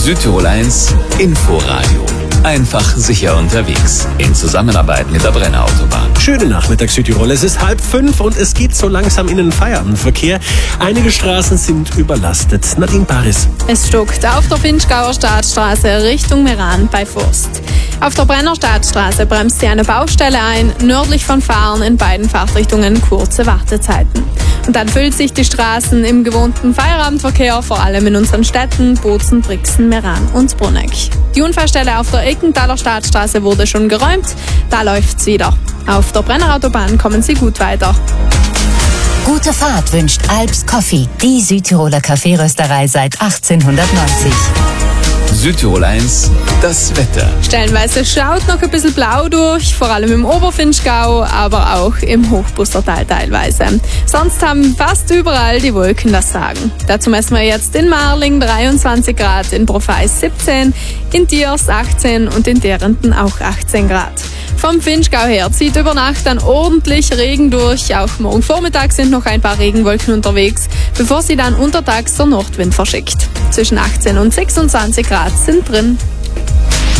Südtirol 1 Inforadio. Einfach sicher unterwegs. In Zusammenarbeit mit der Brenner Autobahn. Schönen Nachmittag, Südtirol. Es ist 4:30 und es geht so langsam in den Feierabendverkehr. Einige Straßen sind überlastet. Nadine Paris. Es stockt auf der Vinschgauer Staatsstraße Richtung Meran bei Forst. Auf der Brenner Staatsstraße bremst sie eine Baustelle ein. Nördlich von Fahren in beiden Fahrtrichtungen kurze Wartezeiten. Und dann füllt sich die Straßen im gewohnten Feierabendverkehr, vor allem in unseren Städten Bozen, Brixen, Meran und Bruneck. Die Unfallstelle auf der Ekenthaler Staatsstraße wurde schon geräumt, da läuft's wieder. Auf der Brenner Autobahn kommen Sie gut weiter. Gute Fahrt wünscht Alps Coffee, die Südtiroler Kaffeerösterei seit 1890. Südtirol 1, das Wetter. Stellenweise schaut noch ein bisschen blau durch, vor allem im Obervinschgau, aber auch im Hochbustertal teilweise. Sonst haben fast überall die Wolken das Sagen. Dazu messen wir jetzt in Marling 23 Grad, in Profeis 17, in Diers 18 und in Derenten auch 18 Grad. Vom Vinschgau her zieht über Nacht dann ordentlich Regen durch. Auch morgen Vormittag sind noch ein paar Regenwolken unterwegs, bevor sie dann untertags der Nordwind verschickt. Zwischen 18 und 26 Grad sind drin.